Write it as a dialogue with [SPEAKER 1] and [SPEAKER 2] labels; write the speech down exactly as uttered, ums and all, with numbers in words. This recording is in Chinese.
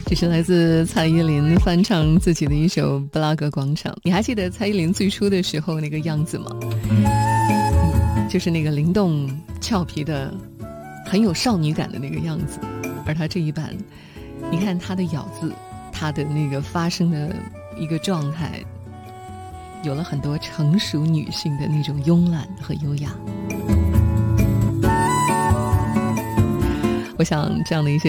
[SPEAKER 1] 这是来自蔡依林翻唱自己的一首《布拉格广场》。你还记得蔡依林最初的时候那个样子吗？就是那个灵动俏皮的很有少女感的那个样子。而她这一版，你看她的咬字，她的那个发声的一个状态，有了很多成熟女性的那种慵懒和优雅。我想这样的一些